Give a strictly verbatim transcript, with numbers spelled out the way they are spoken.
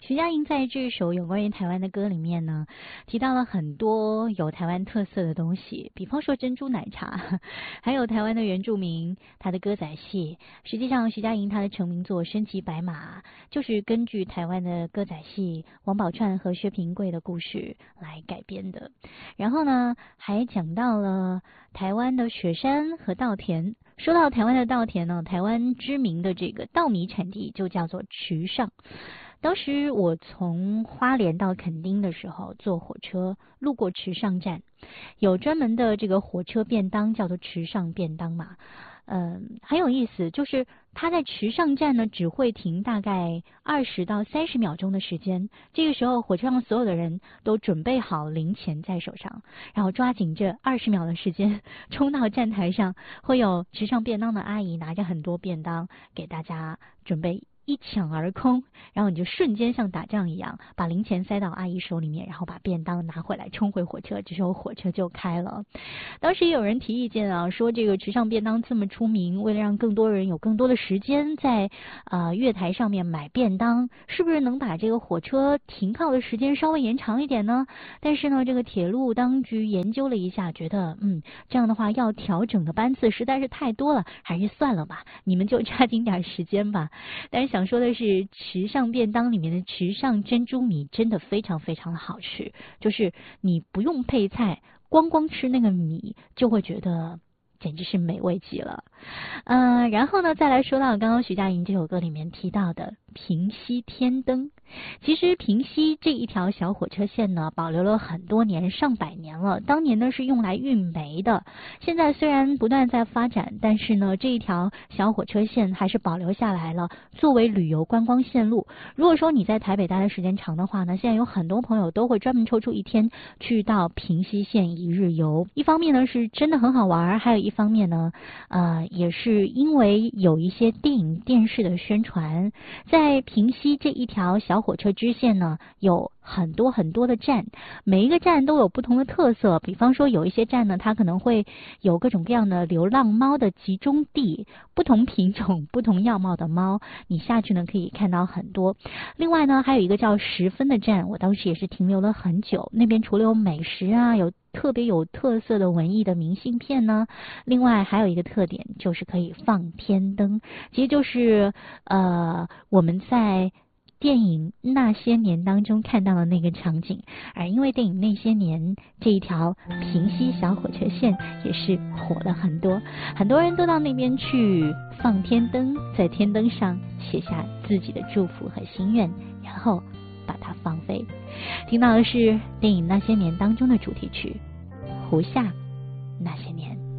徐佳莹在这首有关于台湾的歌里面呢，提到了很多有台湾特色的东西，比方说珍珠奶茶，还有台湾的原住民，他的歌仔戏。实际上，徐佳莹她的成名作《身骑白马》就是根据台湾的歌仔戏王宝钏和薛平贵的故事来改编的。然后呢，还讲到了台湾的雪山和稻田。说到台湾的稻田呢，台湾知名的这个稻米产地就叫做池上。当时我从花莲到垦丁的时候，坐火车路过池上站，有专门的这个火车便当，叫做池上便当嘛。嗯，很有意思，就是它在池上站呢，只会停大概二十到三十秒钟的时间。这个时候，火车上所有的人都准备好零钱在手上，然后抓紧这二十秒的时间，冲到站台上，会有池上便当的阿姨拿着很多便当给大家准备。一抢而空，然后你就瞬间像打仗一样，把零钱塞到阿姨手里面，然后把便当拿回来，冲回火车，这时候火车就开了。当时也有人提意见啊，说这个池上便当这么出名，为了让更多人有更多的时间在啊、呃、月台上面买便当，是不是能把这个火车停靠的时间稍微延长一点呢？但是呢，这个铁路当局研究了一下，觉得嗯这样的话要调整的班次实在是太多了，还是算了吧，你们就抓紧点时间吧。但是想说的是，池上便当里面的池上珍珠米真的非常非常的好吃，就是你不用配菜，光光吃那个米就会觉得简直是美味极了。呃，然后呢，再来说到刚刚徐佳莹这首歌里面提到的平溪天灯。其实平溪这一条小火车线呢，保留了很多年，上百年了。当年呢是用来运煤的，现在虽然不断在发展，但是呢这一条小火车线还是保留下来了，作为旅游观光线路。如果说你在台北待的时间长的话呢，现在有很多朋友都会专门抽出一天去到平溪线一日游。一方面呢是真的很好玩，还有一方面呢，呃，也是因为有一些电影电视的宣传，在平溪这一条小火车支线呢，有很多很多的站，每一个站都有不同的特色。比方说有一些站呢，它可能会有各种各样的流浪猫的集中地，不同品种不同样貌的猫，你下去呢可以看到很多。另外呢还有一个叫十分的站，我当时也是停留了很久，那边除了有美食啊，有特别有特色的文艺的明信片呢，另外还有一个特点就是可以放天灯，其实就是呃我们在电影那些年当中看到的那个场景。而因为电影那些年这一条平溪小火车线也是火了很多，很多人都到那边去放天灯，在天灯上写下自己的祝福和心愿，然后把它放飞。听到的是电影那些年当中的主题曲《胡夏那些年》。